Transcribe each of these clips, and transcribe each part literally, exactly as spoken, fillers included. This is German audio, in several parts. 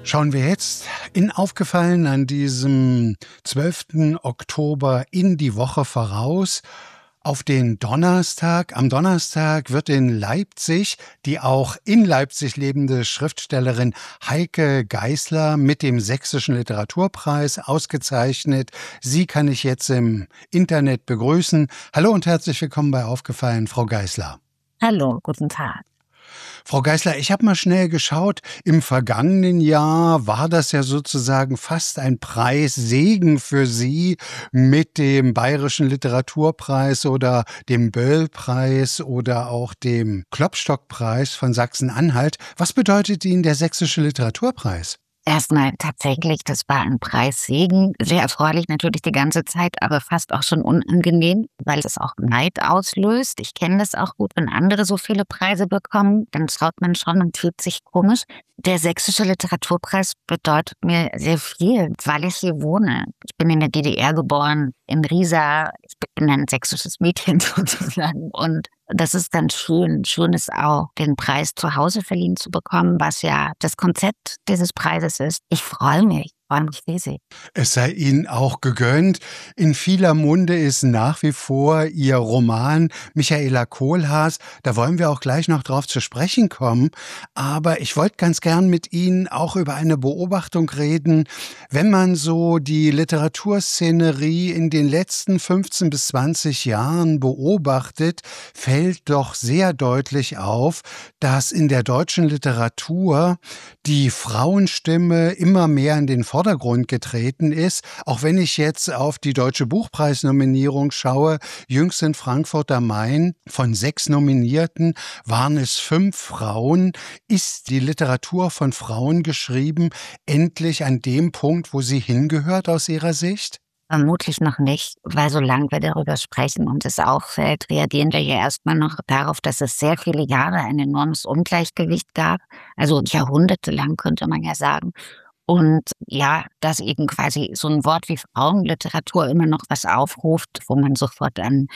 Schauen wir jetzt in Aufgefallen an diesem zwölften Oktober in die Woche voraus auf den Donnerstag. Am Donnerstag wird in Leipzig die auch in Leipzig lebende Schriftstellerin Heike Geisler mit dem Sächsischen Literaturpreis ausgezeichnet. Sie kann ich jetzt im Internet begrüßen. Hallo und herzlich willkommen bei Aufgefallen, Frau Geisler. Hallo, guten Tag. Frau Geisler, ich habe mal schnell geschaut, im vergangenen Jahr war das ja sozusagen fast ein Preissegen für Sie mit dem Bayerischen Literaturpreis oder dem Böll-Preis oder auch dem Klopstock-Preis von Sachsen-Anhalt. Was bedeutet Ihnen der Sächsische Literaturpreis? Erstmal tatsächlich, das war ein Preissegen. Sehr erfreulich natürlich die ganze Zeit, aber fast auch schon unangenehm, weil es auch Neid auslöst. Ich kenne das auch gut, wenn andere so viele Preise bekommen, dann schaut man schon und fühlt sich komisch. Der Sächsische Literaturpreis bedeutet mir sehr viel, weil ich hier wohne. Ich bin in der D D R geboren, in Riesa. Ich bin ein sächsisches Mädchen sozusagen. Und das ist ganz schön. Schön ist auch, den Preis zu Hause verliehen zu bekommen, was ja das Konzept dieses Preises ist. Ich freue mich. freue mich riesig. Es sei Ihnen auch gegönnt. In vieler Munde ist nach wie vor Ihr Roman Michaela Kohlhaas. Da wollen wir auch gleich noch drauf zu sprechen kommen. Aber ich wollte ganz gern mit Ihnen auch über eine Beobachtung reden. Wenn man so die Literaturszenerie in den letzten fünfzehn bis zwanzig Jahren beobachtet, fällt doch sehr deutlich auf, dass in der deutschen Literatur die Frauenstimme immer mehr in den Vordergrund getreten ist. Auch wenn ich jetzt auf die Deutsche Buchpreisnominierung schaue, jüngst in Frankfurt am Main, von sechs Nominierten waren es fünf Frauen. Ist die Literatur von Frauen geschrieben endlich an dem Punkt, wo sie hingehört aus Ihrer Sicht? Vermutlich noch nicht, weil solange wir darüber sprechen und es auffällt, reagieren wir ja erstmal noch darauf, dass es sehr viele Jahre ein enormes Ungleichgewicht gab. Also jahrhundertelang könnte man ja sagen. Und ja, dass eben quasi so ein Wort wie Frauenliteratur immer noch was aufruft, wo man sofort an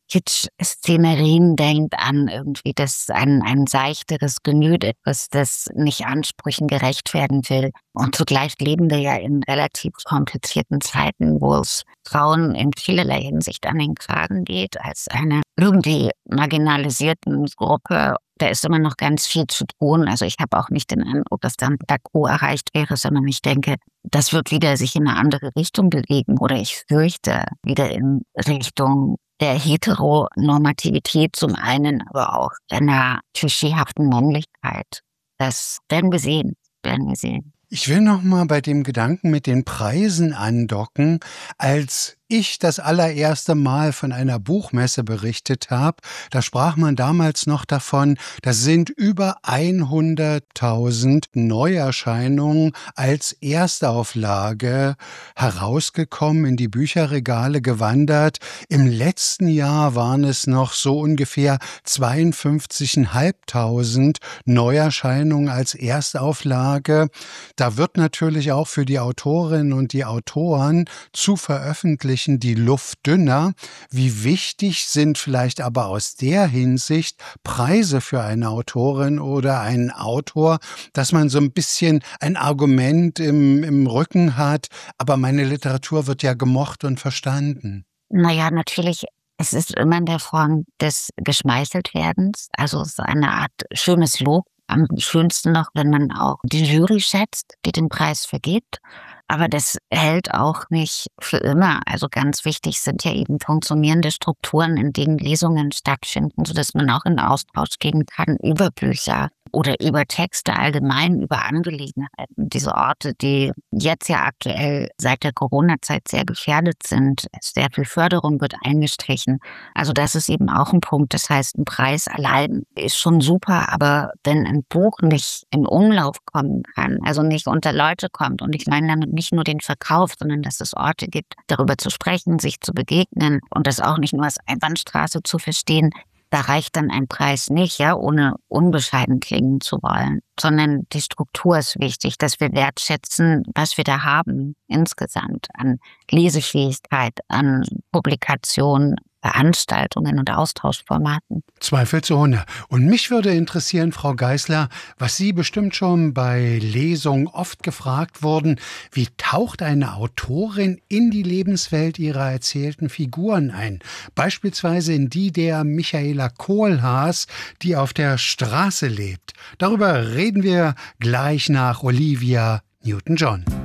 Kitsch-Szenerien denkt, an irgendwie das ein, ein seichteres Gemüt, etwas, das nicht Ansprüchen gerecht werden will. Und zugleich leben wir ja in relativ komplizierten Zeiten, wo es Frauen in vielerlei Hinsicht an den Kragen geht, als eine irgendwie marginalisierten Gruppe. Da ist immer noch ganz viel zu tun. Also ich habe auch nicht den Eindruck, dass dann Plateau erreicht wäre, sondern ich denke, das wird wieder sich in eine andere Richtung bewegen oder ich fürchte wieder in Richtung der Heteronormativität zum einen, aber auch einer klischeehaften Männlichkeit. Das werden wir sehen, werden wir sehen. Ich will noch mal bei dem Gedanken mit den Preisen andocken. Als ich das allererste Mal von einer Buchmesse berichtet habe, da sprach man damals noch davon, da sind über hunderttausend Neuerscheinungen als Erstauflage herausgekommen, in die Bücherregale gewandert. Im letzten Jahr waren es noch so ungefähr zweiundfünfzigtausendfünfhundert Neuerscheinungen als Erstauflage. Da wird natürlich auch für die Autorinnen und die Autoren zu veröffentlichen die Luft dünner. Wie wichtig sind vielleicht aber aus der Hinsicht Preise für eine Autorin oder einen Autor, dass man so ein bisschen ein Argument im, im Rücken hat, aber meine Literatur wird ja gemocht und verstanden. Naja, natürlich, es ist immer in der Form des Geschmeicheltwerdens, also so eine Art schönes Lob. Am schönsten noch, wenn man auch die Jury schätzt, die den Preis vergibt. Aber das hält auch nicht für immer. Also ganz wichtig sind ja eben funktionierende Strukturen, in denen Lesungen stattfinden, sodass man auch in Austausch gehen kann über Bücher oder über Texte allgemein, über Angelegenheiten. Diese Orte, die jetzt ja aktuell seit der Corona-Zeit sehr gefährdet sind. Sehr viel Förderung wird eingestrichen. Also das ist eben auch ein Punkt. Das heißt, ein Preis allein ist schon super, aber wenn ein Buch nicht in Umlauf kommen kann, also nicht unter Leute kommt, und ich meine damit nicht nur den Verkauf, sondern dass es Orte gibt, darüber zu sprechen, sich zu begegnen und das auch nicht nur als Einbahnstraße zu verstehen, da reicht dann ein Preis nicht, ja, ohne unbescheiden klingen zu wollen, sondern die Struktur ist wichtig, dass wir wertschätzen, was wir da haben insgesamt an Lesefähigkeit, an Publikation, Veranstaltungen und Austauschformaten. Zweifelsohne. Und mich würde interessieren, Frau Geisler, was Sie bestimmt schon bei Lesungen oft gefragt wurden: Wie taucht eine Autorin in die Lebenswelt ihrer erzählten Figuren ein? Beispielsweise in die der Michaela Kohlhaas, die auf der Straße lebt. Darüber reden wir gleich nach Olivia Newton-John.